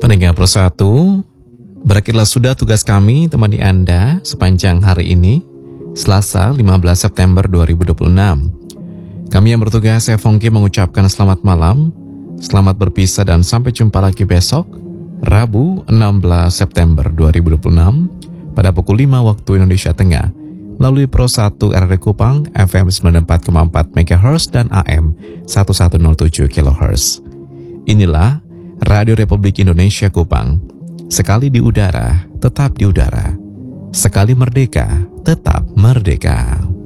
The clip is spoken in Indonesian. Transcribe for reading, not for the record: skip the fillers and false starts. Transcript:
Pendengar Persatu, berakhirlah sudah tugas kami temani Anda sepanjang hari ini, Selasa 15 September 2026. Kami yang bertugas, saya Fongki mengucapkan selamat malam, selamat berpisah dan sampai jumpa lagi besok, Rabu 16 September 2026 pada pukul 5 waktu Indonesia Tengah melalui Pro 1 RRI Kupang FM 94,4 MHz dan AM 1107 kHz. Inilah Radio Republik Indonesia Kupang. Sekali di udara, tetap di udara. Sekali merdeka, tetap merdeka.